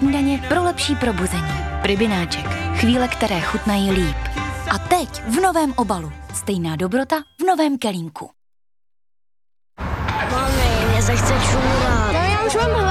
snídaně pro lepší probuzení. Pribináček. Chvíle, které chutnají líp. A teď v novém obalu. Stejná dobrota v novém kelímku. Mami, mě se chce čůrat. Já už mám